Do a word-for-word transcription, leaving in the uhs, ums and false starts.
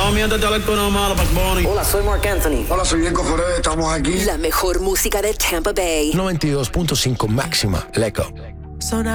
Hola, mi gente de Alecto Malo, Bad Bunny. Hola, soy Marc Anthony. Hola, soy Diego Foré, estamos aquí. La mejor música de Tampa Bay. noventa y dos punto cinco máxima. Leco.